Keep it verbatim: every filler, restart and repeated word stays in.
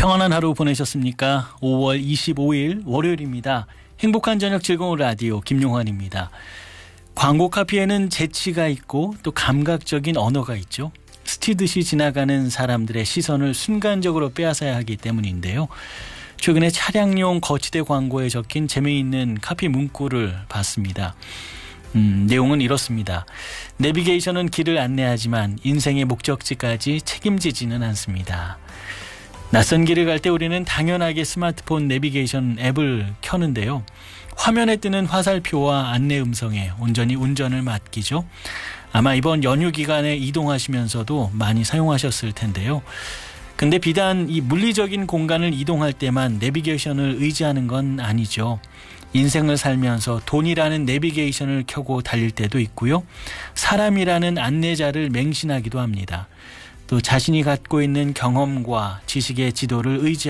평안한 하루 보내셨습니까? 오월 이십오일 월요일입니다. 행복한 저녁 즐거운 라디오 김용환입니다. 광고 카피에는 재치가 있고 또 감각적인 언어가 있죠. 스치듯이 지나가는 사람들의 시선을 순간적으로 빼앗아야 하기 때문인데요. 최근에 차량용 거치대 광고에 적힌 재미있는 카피 문구를 봤습니다. 음, 내용은 이렇습니다. 내비게이션은 길을 안내하지만 인생의 목적지까지 책임지지는 않습니다. 낯선 길을 갈 때 우리는 당연하게 스마트폰 내비게이션 앱을 켜는데요. 화면에 뜨는 화살표와 안내 음성에 온전히 운전을 맡기죠. 아마 이번 연휴 기간에 이동하시면서도 많이 사용하셨을 텐데요. 근데 비단 이 물리적인 공간을 이동할 때만 내비게이션을 의지하는 건 아니죠. 인생을 살면서 돈이라는 내비게이션을 켜고 달릴 때도 있고요. 사람이라는 안내자를 맹신하기도 합니다. 또 자신이 갖고 있는 경험과 지식의 지도를 의지하는